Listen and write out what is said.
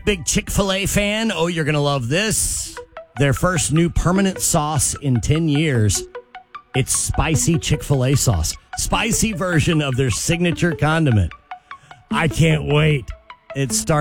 Big Chick-fil-A fan? Oh, you're going to love this. Their first new permanent sauce in 10 years. It's spicy Chick-fil-A sauce. Spicy version of their signature condiment. I can't wait. It starts